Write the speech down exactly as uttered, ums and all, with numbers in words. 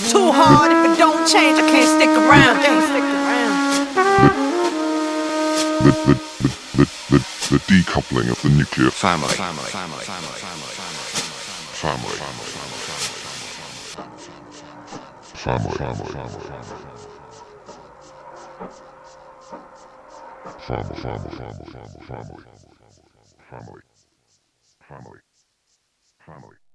Too hard, if it don't change, I can't stick around. Can't stick The, the, the, the, the, the decoupling of the nuclear family. Family, family, family, family, Family. Family. Family. Family. Family. Family. Family. Family. Family. Family. Family.